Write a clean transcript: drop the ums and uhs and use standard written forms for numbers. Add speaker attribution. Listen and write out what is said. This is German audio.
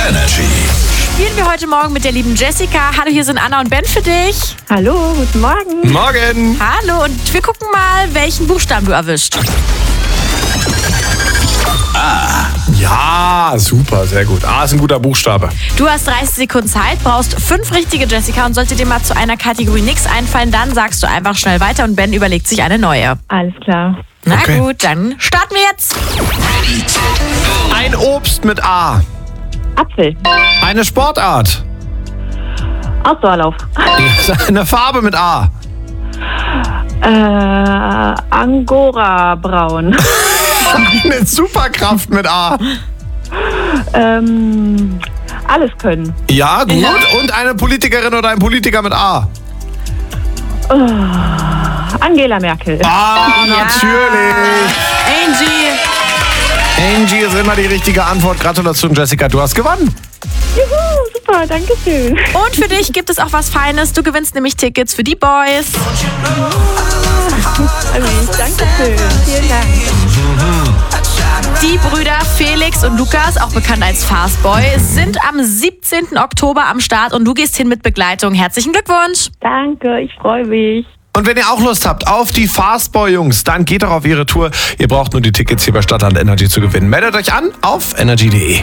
Speaker 1: Energy.
Speaker 2: Spielen wir heute Morgen mit der lieben Jessica. Hallo, hier sind Anna und Ben für dich.
Speaker 3: Hallo, guten Morgen.
Speaker 4: Morgen.
Speaker 2: Hallo, und wir gucken mal, welchen Buchstaben du erwischt.
Speaker 4: Ja, super, sehr gut. A ist ein guter Buchstabe.
Speaker 2: Du hast 30 Sekunden Zeit, brauchst 5 richtige, Jessica, und sollte dir mal zu einer Kategorie nichts einfallen, dann sagst du einfach schnell weiter und Ben überlegt sich eine neue.
Speaker 3: Alles klar.
Speaker 2: Na
Speaker 4: Okay.
Speaker 2: gut, dann starten wir jetzt.
Speaker 4: Ein Obst mit A.
Speaker 3: Apfel.
Speaker 4: Eine Sportart.
Speaker 3: Ausdauerlauf.
Speaker 4: Eine Farbe mit A.
Speaker 3: Angora braun.
Speaker 4: Eine Superkraft mit A.
Speaker 3: Alles können.
Speaker 4: Ja, gut. Und eine Politikerin oder ein Politiker mit A.
Speaker 3: Angela Merkel.
Speaker 4: Ah, natürlich. Angie ist immer die richtige Antwort. Gratulation, Jessica, du hast gewonnen.
Speaker 3: Juhu, super, danke schön.
Speaker 2: Und für dich gibt es auch was Feines. Du gewinnst nämlich Tickets für die Boys.
Speaker 3: Danke schön. Vielen Dank.
Speaker 2: Die Brüder Felix und Lukas, auch bekannt als Fastboy, sind am 17. Oktober am Start und du gehst hin mit Begleitung. Herzlichen Glückwunsch.
Speaker 3: Danke, ich freue mich.
Speaker 4: Und wenn ihr auch Lust habt auf die Fastboy-Jungs, dann geht doch auf ihre Tour. Ihr braucht nur die Tickets hier bei Stadtland Energy zu gewinnen. Meldet euch an auf energy.de.